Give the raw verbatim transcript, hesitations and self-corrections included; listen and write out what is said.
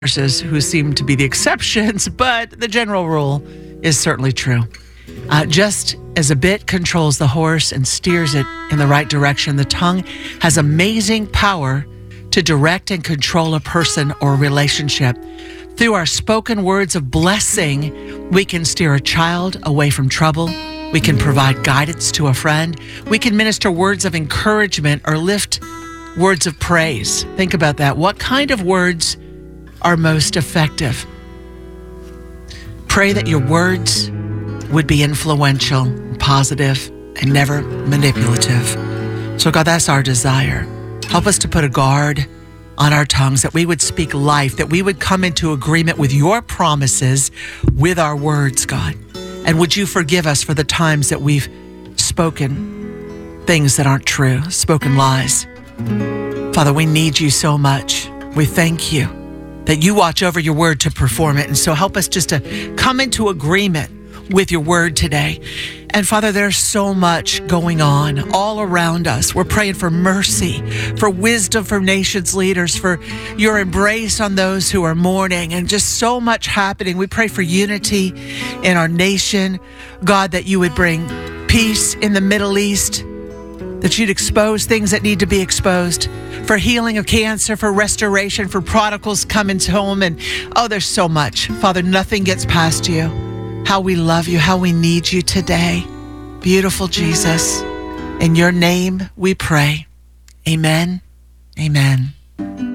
who seem to be the exceptions, but the general rule is certainly true. Uh, just as a bit controls the horse and steers it in the right direction, the tongue has amazing power to direct and control a person or relationship. Through our spoken words of blessing, we can steer a child away from trouble. We can provide guidance to a friend. We can minister words of encouragement or lift words of praise. Think about that. What kind of words are most effective? Pray that your words would be influential, positive, and never manipulative. So God, that's our desire. Help us to put a guard on our tongues, that we would speak life, that we would come into agreement with your promises with our words, God. And would you forgive us for the times that we've spoken things that aren't true, spoken lies. Father, we need you so much. We thank you that you watch over your word to perform it. And so help us just to come into agreement with your word today. And Father, there's so much going on all around us. We're praying for mercy, for wisdom for nations leaders, for your embrace on those who are mourning, and just so much happening. We pray for unity in our nation. God, that you would bring peace in the Middle East, that you'd expose things that need to be exposed, for healing of cancer, for restoration, for prodigals coming home. And oh, there's so much. Father, nothing gets past you. How we love you, how we need you today. Beautiful Jesus, in your name we pray. Amen. Amen.